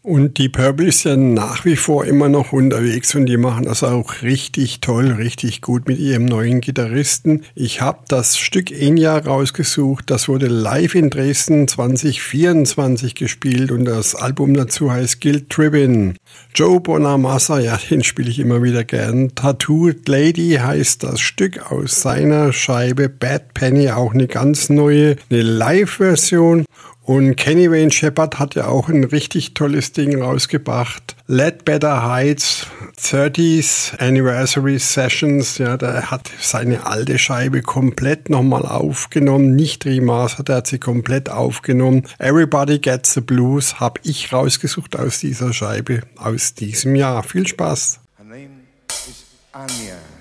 Und die Purple ist ja nach wie vor immer noch unterwegs und die machen das auch richtig toll, richtig gut mit ihrem neuen Gitarristen. Ich habe das Stück Enya rausgesucht, das wurde live in Dresden 2024 gespielt und das Album dazu heißt Guilt Trippin'. Joe Bonamassa, ja, den spiele ich immer wieder gern. Tattooed Lady heißt das Stück aus seiner Scheibe Bad Penny, auch eine ganz neue, eine Live-Version. Und Kenny Wayne Shepherd hat ja auch ein richtig tolles Ding rausgebracht. Ledbetter Heights 30th Anniversary Sessions. Ja, der hat seine alte Scheibe komplett nochmal aufgenommen. Nicht remastert, er hat sie komplett aufgenommen. Everybody Gets the Blues habe ich rausgesucht aus dieser Scheibe aus diesem Jahr. Viel Spaß. Her name is Anya.